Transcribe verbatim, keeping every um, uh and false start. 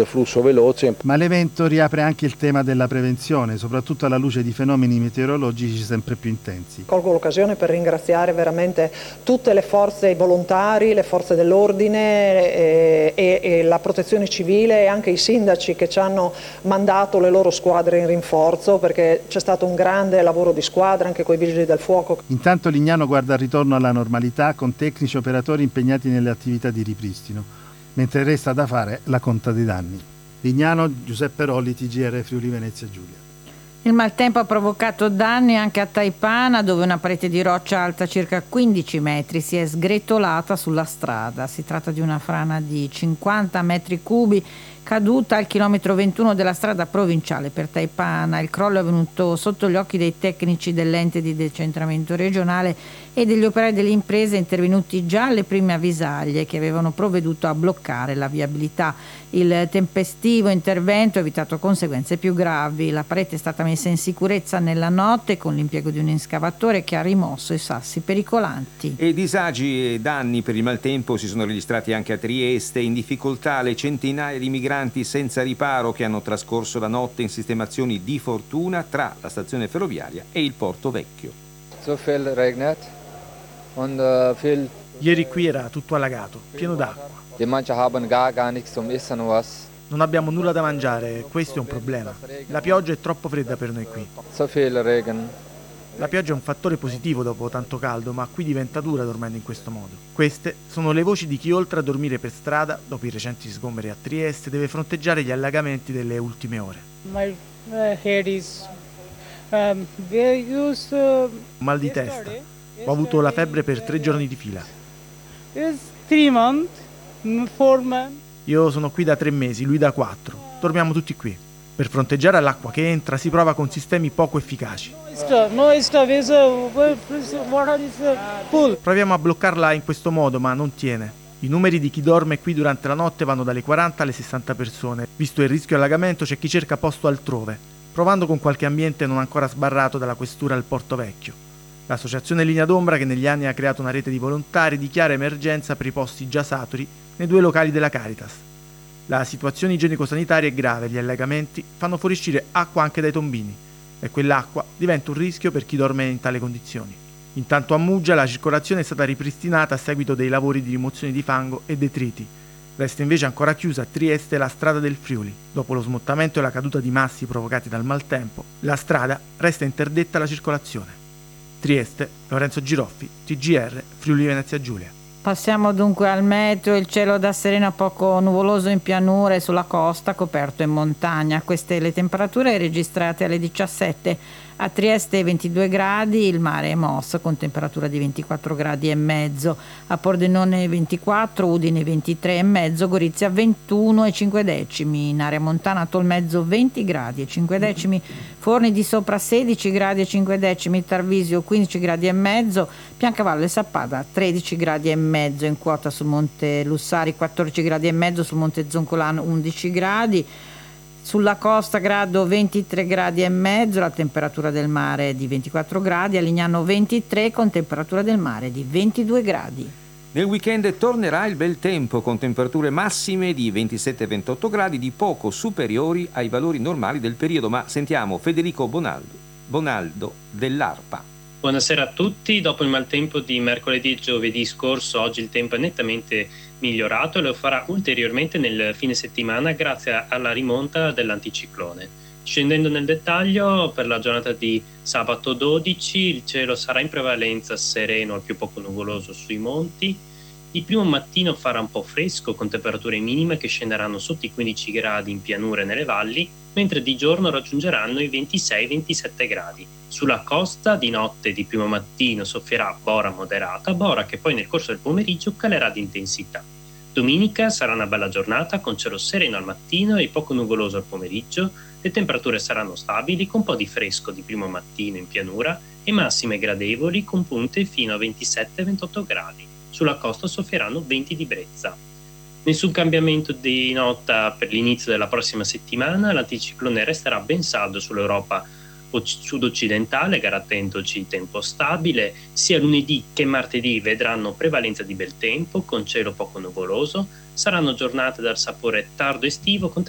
grande flusso veloce. Ma l'evento riapre anche il tema della prevenzione, soprattutto alla luce di fenomeni meteorologici sempre più intensi. Colgo l'occasione per ringraziare veramente tutte le forze, i volontari, le forze dell'ordine e, e, e la protezione civile e anche i sindaci che ci hanno mandato le loro squadre in rinforzo, perché c'è stato un grande lavoro di squadra anche con i vigili del fuoco. Intanto Lignano guarda al ritorno alla normalità con tecnici e operatori impegnati nelle attività di ripristino, mentre resta da fare la conta dei danni. Lignano, Giuseppe Rolli, T G R Friuli Venezia Giulia. Il maltempo ha provocato danni anche a Taipana, dove una parete di roccia alta circa quindici metri si è sgretolata sulla strada. Si tratta di una frana di cinquanta metri cubi caduta al chilometro ventuno della strada provinciale per Taipana. Il crollo è avvenuto sotto gli occhi dei tecnici dell'ente di decentramento regionale e degli operai delle imprese intervenuti già alle prime avvisaglie, che avevano provveduto a bloccare la viabilità. Il tempestivo intervento ha evitato conseguenze più gravi. La parete è stata messa in sicurezza nella notte con l'impiego di un escavatore che ha rimosso i sassi pericolanti. E disagi e danni per il maltempo si sono registrati anche a Trieste. In difficoltà le centinaia di migranti senza riparo che hanno trascorso la notte in sistemazioni di fortuna tra la stazione ferroviaria e il Porto Vecchio. So viel regnet und uh, viel. Ieri qui era tutto allagato, pieno d'acqua. Die manche haben gar gar nichts zum essen was. Non abbiamo nulla da mangiare, questo è un problema. La pioggia è troppo fredda per noi qui. So viel Regen. La pioggia è un fattore positivo dopo tanto caldo, ma qui diventa dura dormendo in questo modo. Queste sono le voci di chi, oltre a dormire per strada, dopo i recenti sgomberi a Trieste, deve fronteggiare gli allagamenti delle ultime ore. My uh, head is um, they use uh, Mal di testa. Ho avuto la febbre per tre giorni di fila. is three months, four months. Io sono qui da tre mesi, lui da quattro. Dormiamo tutti qui. Per fronteggiare l'acqua che entra si prova con sistemi poco efficaci. No stuff is uh, water is uh, full. Proviamo a bloccarla in questo modo, ma non tiene. I numeri di chi dorme qui durante la notte vanno dalle quaranta alle sessanta persone. Visto il rischio allagamento, c'è chi cerca posto altrove, provando con qualche ambiente non ancora sbarrato dalla questura al Porto Vecchio. L'associazione Linea d'Ombra, che negli anni ha creato una rete di volontari, dichiara emergenza per i posti già saturi nei due locali della Caritas. La situazione igienico-sanitaria è grave, gli allagamenti fanno fuoriuscire acqua anche dai tombini e quell'acqua diventa un rischio per chi dorme in tale condizioni. Intanto a Muggia la circolazione è stata ripristinata a seguito dei lavori di rimozione di fango e detriti. Resta invece ancora chiusa a Trieste la strada del Friuli. Dopo lo smottamento e la caduta di massi provocati dal maltempo, la strada resta interdetta alla circolazione. Trieste, Lorenzo Giroffi, T G R, Friuli Venezia Giulia. Passiamo dunque al meteo. Il cielo da sereno a poco nuvoloso in pianura e sulla costa, coperto in montagna. Queste le temperature registrate alle diciassette. A Trieste ventidue gradi, il mare è mosso con temperatura di ventiquattro gradi e mezzo. A Pordenone ventiquattro, Udine ventitré e mezzo, Gorizia ventuno e cinque decimi. In area montana Tolmezzo venti gradi e cinque decimi, Forni di Sopra sedici gradi e cinque decimi, Tarvisio quindici gradi e mezzo, Piancavallo e Sappada tredici gradi e mezzo. In quota sul Monte Lussari quattordici gradi e mezzo, sul Monte Zoncolano undici gradi. Sulla costa grado ventitré gradi e mezzo, la temperatura del mare è di ventiquattro gradi, a Lignano ventitré con temperatura del mare di ventidue gradi. Nel weekend tornerà il bel tempo con temperature massime di ventisette ventotto gradi, di poco superiori ai valori normali del periodo, ma sentiamo Federico Bonaldo, Bonaldo dell'ARPA. Buonasera a tutti. Dopo il maltempo di mercoledì e giovedì scorso, oggi il tempo è nettamente migliorato e lo farà ulteriormente nel fine settimana grazie alla rimonta dell'anticiclone. Scendendo nel dettaglio, per la giornata di sabato dodici il cielo sarà in prevalenza sereno al più poco nuvoloso sui monti. Il primo mattino farà un po' fresco con temperature minime che scenderanno sotto i quindici gradi in pianura e nelle valli, mentre di giorno raggiungeranno i ventisei ventisette gradi. Sulla costa di notte e di primo mattino soffierà bora moderata, bora che poi nel corso del pomeriggio calerà di intensità. Domenica sarà una bella giornata con cielo sereno al mattino e poco nuvoloso al pomeriggio. Le temperature saranno stabili con un po' di fresco di primo mattino in pianura e massime gradevoli con punte fino a ventisette ventotto gradi. Sulla costa soffieranno venti di brezza. Nessun cambiamento di nota per l'inizio della prossima settimana. L'anticiclone resterà ben saldo sull'Europa sud-occidentale, garantendoci tempo stabile. Sia lunedì che martedì vedranno prevalenza di bel tempo con cielo poco nuvoloso. Saranno giornate dal sapore tardo estivo con